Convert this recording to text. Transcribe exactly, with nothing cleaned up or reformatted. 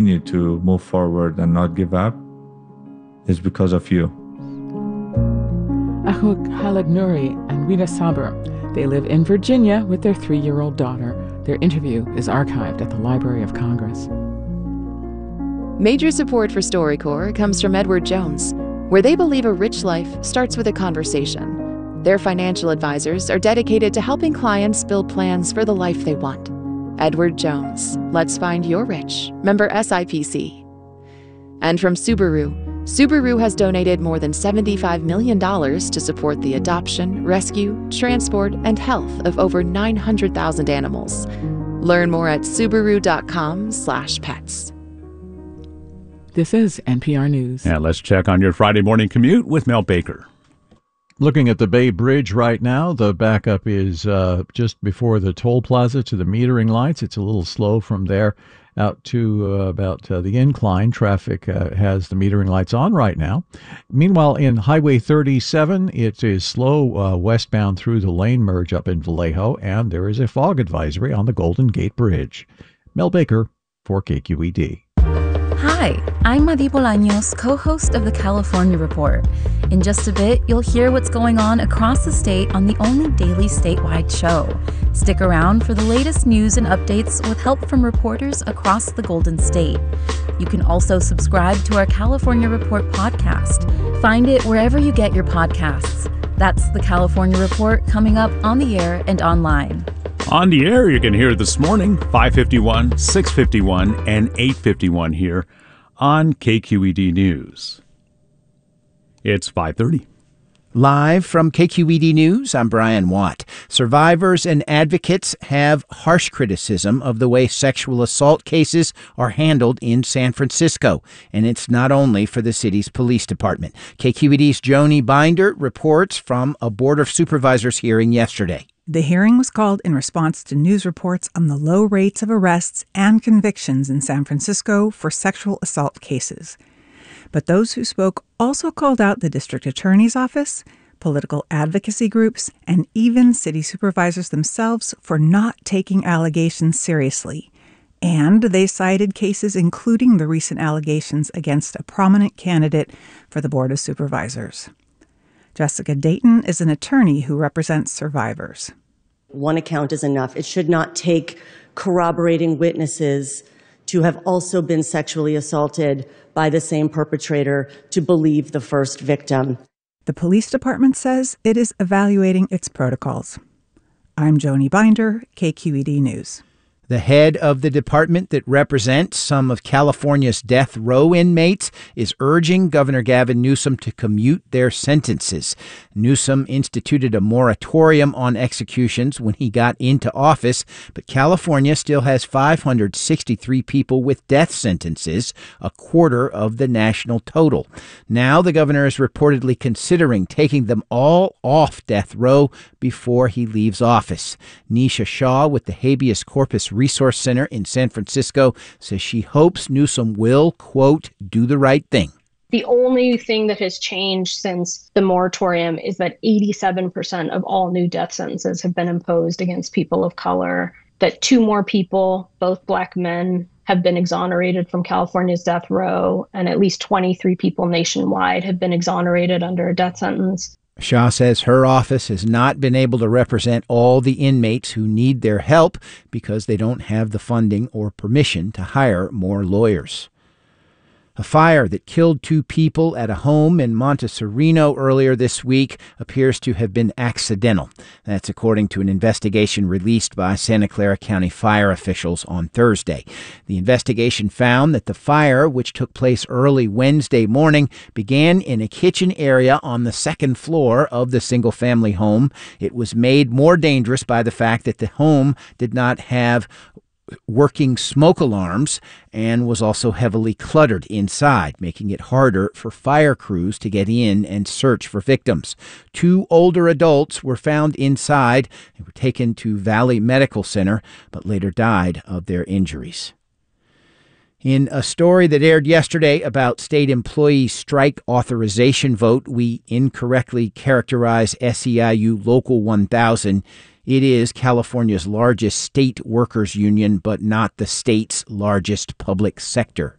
continue to move forward and not give up is because of you. Ahuk Halagnuri and Rita Saber. They live in Virginia with their three-year-old daughter. Their interview is archived at the Library of Congress. Major support for StoryCorps comes from Edward Jones, where they believe a rich life starts with a conversation. Their financial advisors are dedicated to helping clients build plans for the life they want. Edward Jones, let's find your rich. Member S I P C. And from Subaru, Subaru has donated more than seventy-five million dollars to support the adoption, rescue, transport, and health of over nine hundred thousand animals. Learn more at Subaru.com slash pets. This is N P R News. And let's check on your Friday morning commute with Mel Baker. Looking at the Bay Bridge right now, the backup is uh, just before the toll plaza to the metering lights. It's a little slow from there out to uh, about uh, the incline. Traffic uh, has the metering lights on right now. Meanwhile, in Highway thirty-seven, it is slow uh, westbound through the lane merge up in Vallejo, and there is a fog advisory on the Golden Gate Bridge. Mel Baker for K Q E D. Hi, I'm Madi Bolaños, co-host of the California Report. In just a bit, you'll hear what's going on across the state on the only daily statewide show. Stick around for the latest news and updates with help from reporters across the Golden State. You can also subscribe to our California Report podcast. Find it wherever you get your podcasts. That's the California Report, coming up on the air and online. On the air, you can hear this morning, five fifty-one, six fifty-one, and eight fifty-one here on K Q E D News. It's five thirty. Live from K Q E D News, I'm Brian Watt. Survivors and advocates have harsh criticism of the way sexual assault cases are handled in San Francisco, and it's not only for the city's police department. K Q E D's Joni Binder reports from a Board of Supervisors hearing yesterday. The hearing was called in response to news reports on the low rates of arrests and convictions in San Francisco for sexual assault cases. But those who spoke also called out the district attorney's office, political advocacy groups, and even city supervisors themselves for not taking allegations seriously. And they cited cases including the recent allegations against a prominent candidate for the Board of Supervisors. Jessica Dayton is an attorney who represents survivors. One account is enough. It should not take corroborating witnesses to have also been sexually assaulted by the same perpetrator to believe the first victim. The police department says it is evaluating its protocols. I'm Joni Binder, K Q E D News. The head of the department that represents some of California's death row inmates is urging Governor Gavin Newsom to commute their sentences. Newsom instituted a moratorium on executions when he got into office, but California still has five hundred sixty-three people with death sentences, a quarter of the national total. Now the governor is reportedly considering taking them all off death row before he leaves office. Nisha Shaw with the Habeas Corpus Resource Center in San Francisco says she hopes Newsom will, quote, do the right thing. The only thing that has changed since the moratorium is that eighty-seven percent of all new death sentences have been imposed against people of color, that two more people, both Black men, have been exonerated from California's death row, and at least twenty-three people nationwide have been exonerated under a death sentence. Shaw says her office has not been able to represent all the inmates who need their help because they don't have the funding or permission to hire more lawyers. A fire that killed two people at a home in Montecito earlier this week appears to have been accidental. That's according to an investigation released by Santa Clara County fire officials on Thursday. The investigation found that the fire, which took place early Wednesday morning, began in a kitchen area on the second floor of the single-family home. It was made more dangerous by the fact that the home did not have working smoke alarms and was also heavily cluttered inside, making it harder for fire crews to get in and search for victims. Two older adults were found inside and were taken to Valley Medical Center, but later died of their injuries. In a story that aired yesterday about state employee strike authorization vote, we incorrectly characterize S E I U Local one thousand. It is California's largest state workers union, but not the state's largest public sector